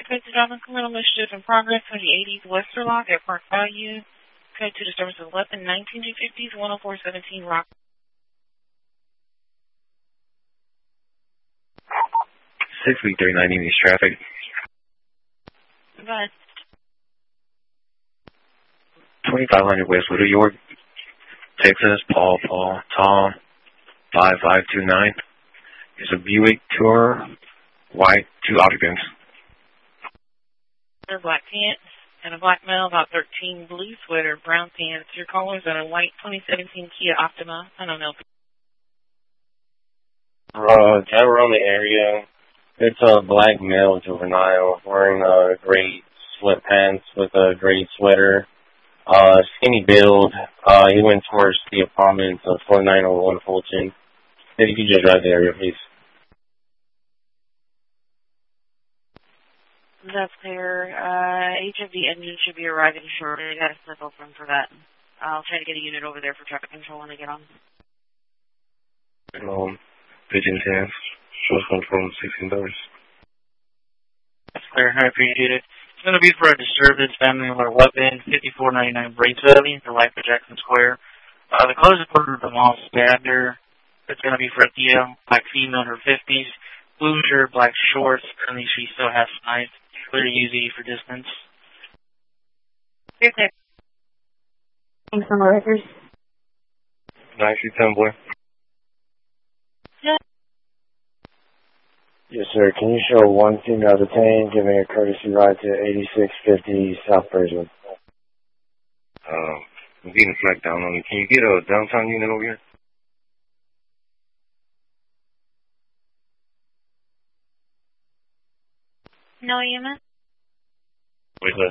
code to Job and Criminal Mischief in Progress for the 80s Westerlock at Park Value. Code to disturbance of weapon 19-250s 10417 Rock. 639 East traffic. Go ahead. 2500 West Little York, Texas, Paul, Tom, 5529. It's a Buick Tourer, white, 2 occupants. They're black pants and a black male, about 13, blue sweater, brown pants. Your callers are a white 2017 Kia Optima. I don't know. Yeah, we're on the area. It's a black male juvenile wearing gray sweatpants with a gray sweater. Skinny build. He went towards the apartment of 4901 Fulton. If you could just drive the area, please. That's clear. HMV engine should be arriving shortly. I got a slip open for that. I'll try to get a unit over there for traffic control when they get on. Pigeon Task, source control, $16. That's clear. I appreciate it. It's going to be for a disturbance, family member weapon, 5499 Brace Valley, the life of Jackson Square. The closest quarter of the mall standard. It's going to be for a Theo, black female in her 50s, blue shirt, black shorts. Currently, she still has knife. Clear UZ for distance. Here, clear. Thanks, some records. 910, boy. Yeah. Yes, sir. Can you show one female detained giving a courtesy ride to 8650 South Bridgewood? I'm getting a flag down on you. Can you get a downtown unit over here? No unit? Wait, look.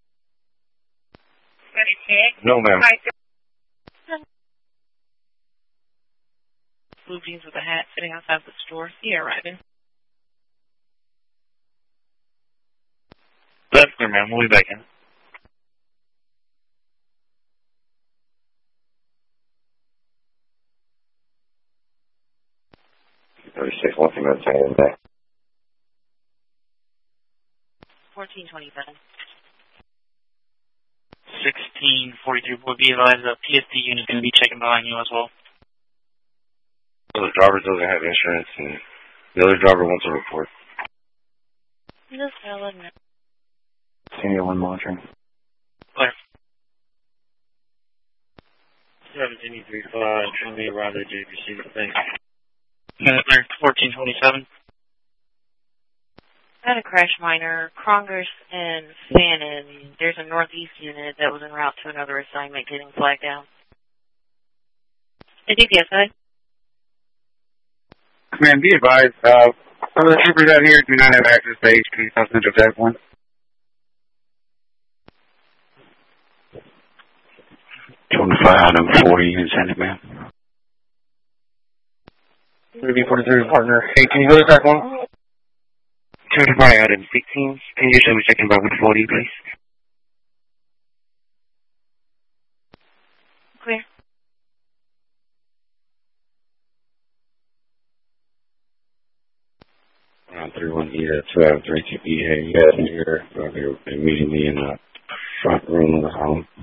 Ready, check. No, ma'am. Blue jeans with a hat sitting outside the store. See you arriving. That's clear, ma'am. We'll be back in. $36, one female detained today. 1427. 1643 will be advised the PSD unit is going to be checking behind you as well. The driver doesn't have insurance, and the other driver wants a report. Just let me know. Senior 1 monitoring. Clear. 1735, trying to be around the JPC, thanks. Clear. 1427. I had a crash minor, Congress and Fannin. There's a northeast unit that was en route to another assignment getting flagged down. A DPS, go ahead. Command, be advised, some of the troopers out here do not have access to HP South Central Checkpoint. 25 out of 40 units sent it, ma'am. 3B43 partner. Hey, can you go to that one? 25 out of 16. Can you show me checking by 140, please? Clear. Around 31 here, 2 out of 3 to be here. You guys are here immediately in the front room of the home.